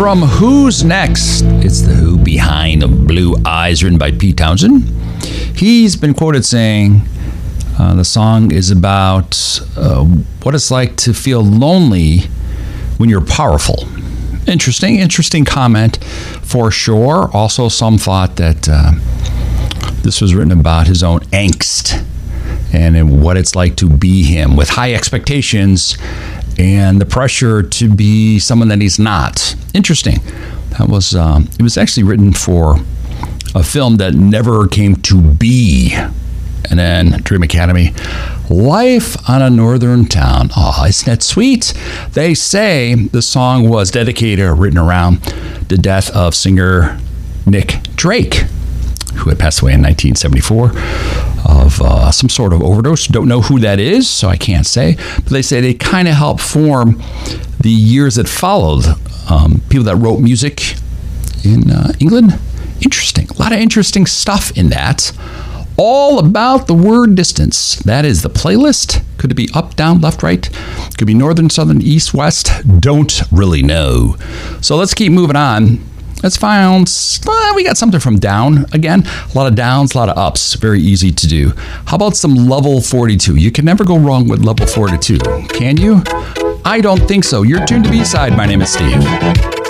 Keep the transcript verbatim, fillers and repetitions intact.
from Who's Next? It's the Who Behind Blue Eyes, written by Pete Townsend. He's been quoted saying uh, the song is about uh, what it's like to feel lonely when you're powerful. Interesting, interesting comment for sure. Also, some thought that uh, this was written about his own angst and what it's like to be him with high expectations and the pressure to be someone that he's not. Interesting. That was um, it was actually written for a film that never came to be. And then Dream Academy, Life on a Northern Town. Oh, isn't that sweet? They say the song was dedicated or written around the death of singer Nick Drake, who had passed away in nineteen seventy-four of uh, some sort of overdose. Don't know who that is, so I can't say. But they say they kind of helped form the years that followed. Um, people that wrote music in uh, England. Interesting. A lot of interesting stuff in that. All about the word distance. That is the playlist. Could it be up, down, left, right? Could be northern, southern, east, west. Don't really know. So let's keep moving on. Let's find, well, we got something from down again. A lot of downs, a lot of ups. Very easy to do. How about some level forty-two? You can never go wrong with level forty-two, can you? I don't think so. You're tuned to B-Side. My name is Steve.